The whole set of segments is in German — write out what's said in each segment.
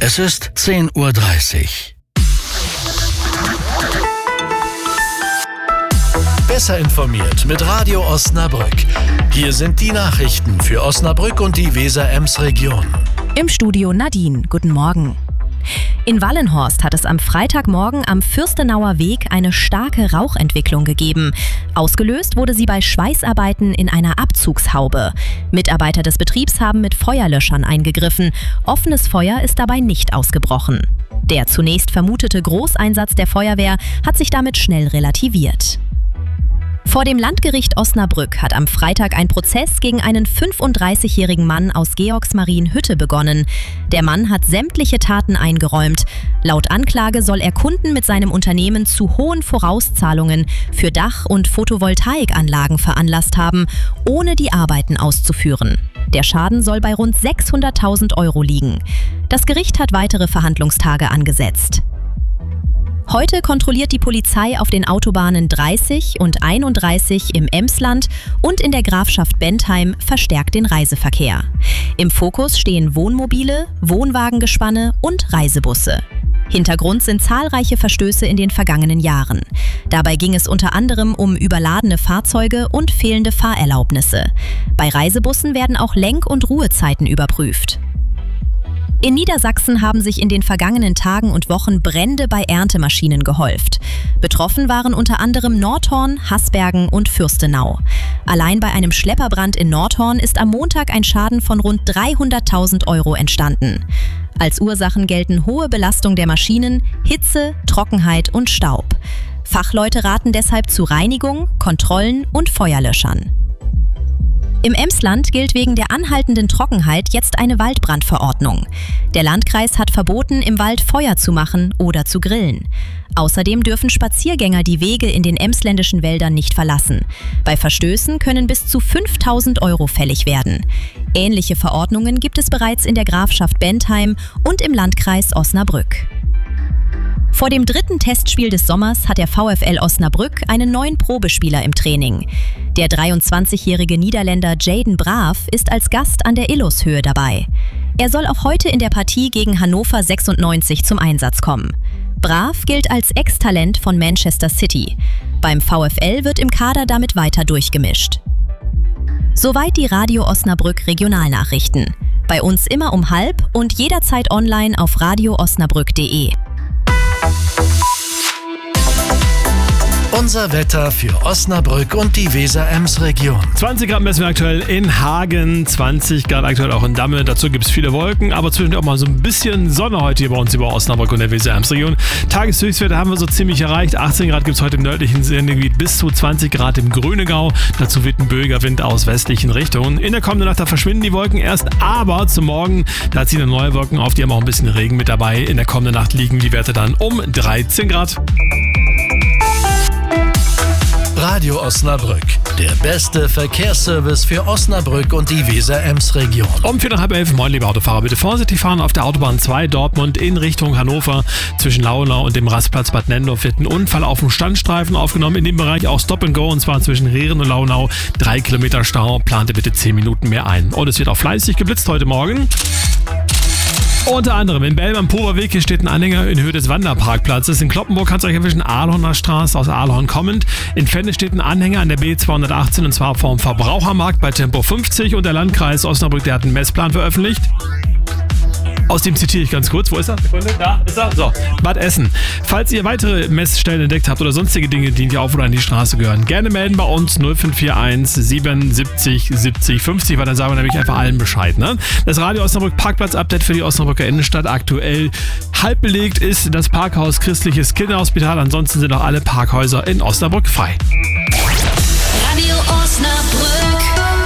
Es ist 10:30 Uhr. Besser informiert mit Radio Osnabrück. Hier sind die Nachrichten für Osnabrück und die Weser-Ems-Region. Im Studio Nadine. Guten Morgen. In Wallenhorst hat es am Freitagmorgen am Fürstenauer Weg eine starke Rauchentwicklung gegeben. Ausgelöst wurde sie bei Schweißarbeiten in einer Abzugshaube. Mitarbeiter des Betriebs haben mit Feuerlöschern eingegriffen. Offenes Feuer ist dabei nicht ausgebrochen. Der zunächst vermutete Großeinsatz der Feuerwehr hat sich damit schnell relativiert. Vor dem Landgericht Osnabrück hat am Freitag ein Prozess gegen einen 35-jährigen Mann aus Georgsmarienhütte begonnen. Der Mann hat sämtliche Taten eingeräumt. Laut Anklage soll er Kunden mit seinem Unternehmen zu hohen Vorauszahlungen für Dach- und Photovoltaikanlagen veranlasst haben, ohne die Arbeiten auszuführen. Der Schaden soll bei rund 600.000 € liegen. Das Gericht hat weitere Verhandlungstage angesetzt. Heute kontrolliert die Polizei auf den Autobahnen 30 und 31 im Emsland und in der Grafschaft Bentheim verstärkt den Reiseverkehr. Im Fokus stehen Wohnmobile, Wohnwagengespanne und Reisebusse. Hintergrund sind zahlreiche Verstöße in den vergangenen Jahren. Dabei ging es unter anderem um überladene Fahrzeuge und fehlende Fahrerlaubnisse. Bei Reisebussen werden auch Lenk- und Ruhezeiten überprüft. In Niedersachsen haben sich in den vergangenen Tagen und Wochen Brände bei Erntemaschinen gehäuft. Betroffen waren unter anderem Nordhorn, Hasbergen und Fürstenau. Allein bei einem Schlepperbrand in Nordhorn ist am Montag ein Schaden von rund 300.000 € entstanden. Als Ursachen gelten hohe Belastung der Maschinen, Hitze, Trockenheit und Staub. Fachleute raten deshalb zu Reinigung, Kontrollen und Feuerlöschern. Im Emsland gilt wegen der anhaltenden Trockenheit jetzt eine Waldbrandverordnung. Der Landkreis hat verboten, im Wald Feuer zu machen oder zu grillen. Außerdem dürfen Spaziergänger die Wege in den emsländischen Wäldern nicht verlassen. Bei Verstößen können bis zu 5.000 € fällig werden. Ähnliche Verordnungen gibt es bereits in der Grafschaft Bentheim und im Landkreis Osnabrück. Vor dem 3. Testspiel des Sommers hat der VfL Osnabrück einen neuen Probespieler im Training. Der 23-jährige Niederländer Jaden Braaf ist als Gast an der Illushöhe dabei. Er soll auch heute in der Partie gegen Hannover 96 zum Einsatz kommen. Braaf gilt als Ex-Talent von Manchester City. Beim VfL wird im Kader damit weiter durchgemischt. Soweit die Radio Osnabrück Regionalnachrichten. Bei uns immer um 12:30 und jederzeit online auf radioosnabrück.de. Unser Wetter für Osnabrück und die Weser-Ems-Region. 20 Grad messen wir aktuell in Hagen, 20 Grad aktuell auch in Damme. Dazu gibt es viele Wolken, aber zwischendurch auch mal so ein bisschen Sonne heute hier bei uns über Osnabrück und der Weser-Ems-Region. Tageshöchstwerte haben wir so ziemlich erreicht. 18 Grad gibt es heute im nördlichen Sendegebiet, bis zu 20 Grad im Grünegau. Dazu weht ein böiger Wind aus westlichen Richtungen. In der kommenden Nacht, da verschwinden die Wolken erst, aber zum Morgen, da ziehen neue Wolken auf. Die haben auch ein bisschen Regen mit dabei. In der kommenden Nacht liegen die Werte dann um 13 Grad. Radio Osnabrück, der beste Verkehrsservice für Osnabrück und die Weser-Ems-Region. Um 10:45, moin liebe Autofahrer, bitte vorsichtig fahren auf der Autobahn 2 Dortmund in Richtung Hannover. Zwischen Launau und dem Rastplatz Bad Nendorf wird ein Unfall auf dem Standstreifen aufgenommen. In dem Bereich auch Stop and Go, und zwar zwischen Rehren und Launau. 3 Kilometer Stau, plante bitte 10 Minuten mehr ein. Und es wird auch fleißig geblitzt heute Morgen. Unter anderem in Belm am Powerweg, hier steht ein Anhänger in Höhe des Wanderparkplatzes. In Kloppenburg kannst du euch erwischen, Ahlhorner Straße aus Ahlhorn kommend. In Fenne steht ein Anhänger an der B218 und zwar vom Verbrauchermarkt bei Tempo 50. Und der Landkreis Osnabrück, der hat einen Messplan veröffentlicht. Aus dem zitiere ich ganz kurz. Wo ist er? Sekunde. Da ist er. So, Bad Essen. Falls ihr weitere Messstellen entdeckt habt oder sonstige Dinge, die auf oder an die Straße gehören, gerne melden bei uns 0541 77 70 50, weil dann sagen wir nämlich einfach allen Bescheid. Ne? Das Radio Osnabrück Parkplatz-Update für die Osnabrücker Innenstadt. Aktuell halb belegt ist das Parkhaus Christliches Kinderhospital. Ansonsten sind auch alle Parkhäuser in Osnabrück frei. Radio Osnabrück.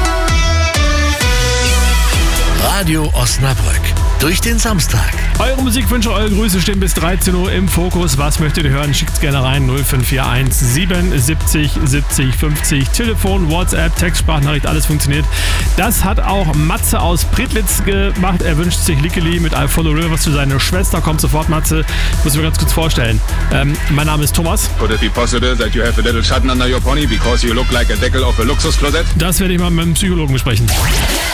Radio Osnabrück. Durch den Samstag. Eure Musikwünsche, eure Grüße stehen bis 13 Uhr im Fokus. Was möchtet ihr hören? Schickt's gerne rein. 0541 77 70 50. Telefon, WhatsApp, Textsprachnachricht, alles funktioniert. Das hat auch Matze aus Pritlitz gemacht. Er wünscht sich Lickeli mit I Follow Rivers für seine Schwester. Kommt sofort, Matze. Muss ich mir ganz kurz vorstellen. Mein Name ist Thomas. Could it be possible that you have a little schatten under your pony because you look like a deckel of a Luxusklosett? Das werde ich mal mit meinem Psychologen besprechen.